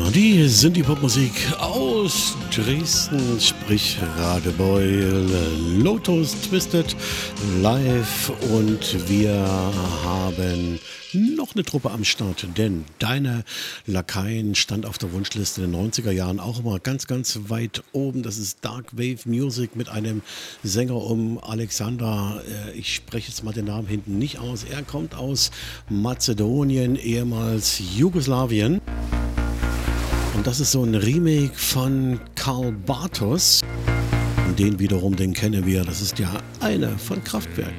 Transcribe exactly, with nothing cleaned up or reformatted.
Die sind die Popmusik aus Dresden, sprich Radebeul, Lotus Twisted live, und wir haben noch eine Truppe am Start, denn Deine Lakaien stand auf der Wunschliste in den neunziger Jahren auch immer ganz, ganz weit oben. Das ist Dark Wave Music mit einem Sänger um Alexander, äh, ich spreche jetzt mal den Namen hinten nicht aus, er kommt aus Mazedonien, ehemals Jugoslawien. Und das ist so ein Remake von Karl Bartos. Und den wiederum, den kennen wir. Das ist ja einer von Kraftwerk.